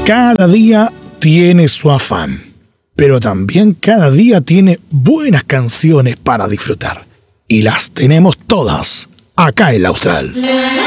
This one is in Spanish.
Cada día tiene su afán, pero también cada día tiene buenas canciones para disfrutar. Y las tenemos todas acá en la Austral.